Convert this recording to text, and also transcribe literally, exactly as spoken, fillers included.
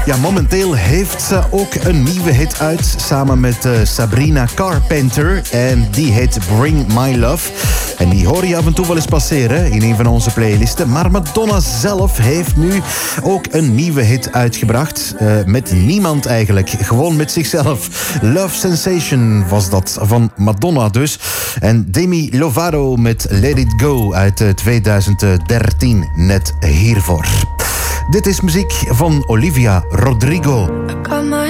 Ja, momenteel heeft ze ook een nieuwe hit uit samen met uh, Sabrina Carpenter. En die heet Bring My Love. En die hoor je af en toe wel eens passeren in een van onze playlisten. Maar Madonna zelf heeft nu ook een nieuwe hit uitgebracht. Uh, met niemand eigenlijk, gewoon met zichzelf. Love Sensation was dat, van Madonna dus. En Demi Lovato met Let It Go uit uh, twintig dertien, net hiervoor. Dit is muziek van Olivia Rodrigo.